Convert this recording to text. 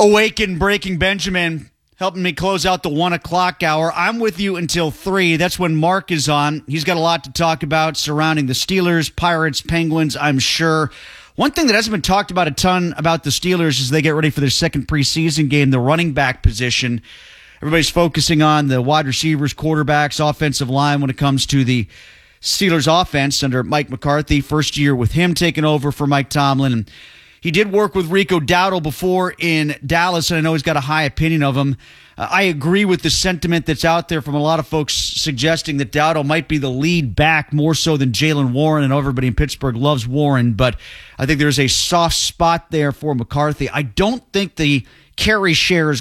Awaken Breaking Benjamin helping me close out the 1 o'clock hour. I'm with you until 3. That's when Mark is on. He's got a lot to talk about surrounding the Steelers, Pirates, Penguins, I'm sure. One thing that hasn't been talked about a ton about the Steelers as they get ready for their second preseason game, the running back position. Everybody's focusing on the wide receivers, quarterbacks, offensive line when it comes to the Steelers offense under Mike McCarthy. First year with him taking over for Mike Tomlin. And he did work with Rico Dowdle before in Dallas, and I know he's got a high opinion of him. I agree with the sentiment that's out there from a lot of folks suggesting that Dowdle might be the lead back more so than Jaylen Warren. I know everybody in Pittsburgh loves Warren, but I think there's a soft spot there for McCarthy. I don't think the carry share is